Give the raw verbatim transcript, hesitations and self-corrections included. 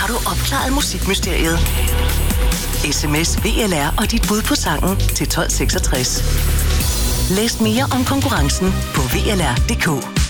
Har du opklaret musikmysteriet? S M S V L R og dit bud på sangen til tolv seksogtres. Læs mere om konkurrencen på V L R punktum d k.